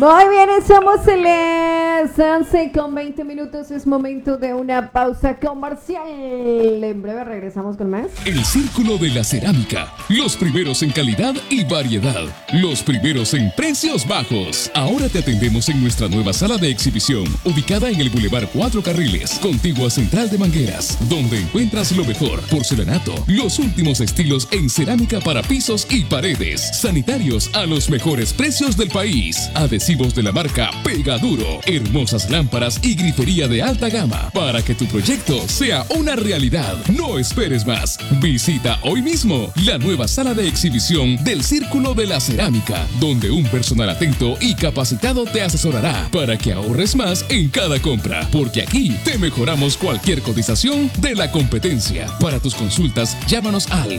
Muy bien, somos les 11:20. Es momento de una pausa comercial. En breve regresamos con más. El Círculo de la Cerámica. Los primeros en calidad y variedad. Los primeros en precios bajos. Ahora te atendemos en nuestra nueva sala de exhibición, ubicada en el Boulevard 4 Carriles, contigua Central de Mangueras, donde encuentras lo mejor: porcelanato, los últimos estilos en cerámica para pisos y paredes, sanitarios a los mejores precios del país, adhesivos de la marca Pegaduro, hermosas lámparas y grifería de alta gama para que tu proyecto sea una realidad. No esperes más. Visita hoy mismo la nueva sala de exhibición del Círculo de la Cerámica, donde un personal atento y capacitado te asesorará para que ahorres más en cada compra, porque aquí te mejoramos cualquier cotización de la competencia. Para tus consultas, llámanos al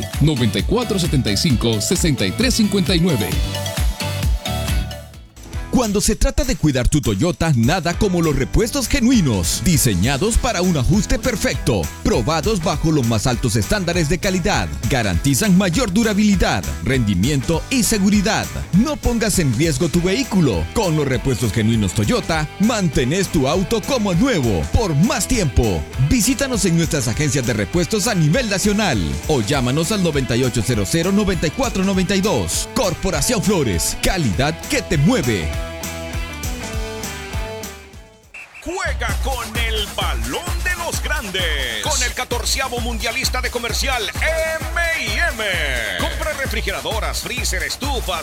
9475-6359. Cuando se trata de cuidar tu Toyota, nada como los repuestos genuinos, diseñados para un ajuste perfecto, probados bajo los más altos estándares de calidad, garantizan mayor durabilidad, rendimiento y seguridad. No pongas en riesgo tu vehículo. Con los repuestos genuinos Toyota, mantenés tu auto como nuevo por más tiempo. Visítanos en nuestras agencias de repuestos a nivel nacional o llámanos al 9800-9492. Corporación Flores, calidad que te mueve. Juega con el balón de los grandes. Con el 14º mundialista de comercial M&M. Compra refrigeradoras, freezer, estufas,